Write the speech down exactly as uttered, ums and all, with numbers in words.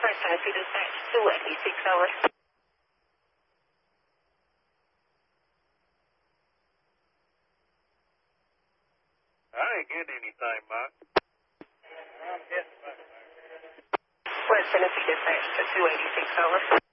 First Tennessee Dispatch, two eighty-six, over. I ain't getting anything, Mike. I'm getting back. West Tennessee Dispatch to two eighty-six, over.